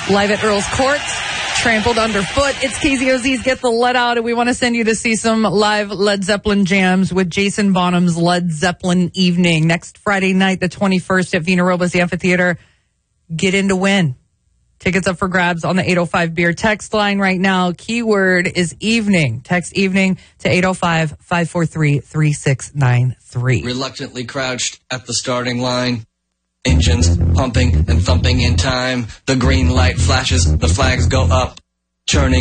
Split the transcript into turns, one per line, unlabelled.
Live at Earl's Court, trampled underfoot. It's KZOZ's Get the Let Out, and we want to send you to see some live Led Zeppelin jams with Jason Bonham's Led Zeppelin Evening next Friday night, the 21st at Vina Robles Amphitheater. Get in to win. Tickets up for grabs on the 805 Beer text line right now. Keyword is evening. Text evening to 805-543-3693.
Reluctantly crouched at the starting line. Engines pumping and thumping in time. The green light flashes, the flags go up. Churning